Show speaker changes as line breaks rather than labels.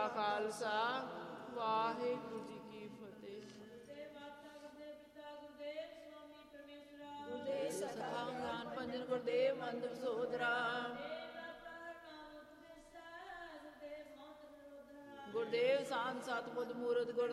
ਖਾਲਸਾ, ਵਾਹਿਗੁਰੂ ਜੀ ਕੀ ਫਤਿਹ। ਗੁਰਦੇਵ ਸਖਾ ਗਿਆਨ ਪੰਜਨ ਗੁਰਦੇਵ ਮੰਦਰ ਸੋਦਰਾ, ਗੁਰਦੇਵ ਸਾਧ ਸਤਿ ਬੁੱਧ ਮੂਰਤ ਗੁਰ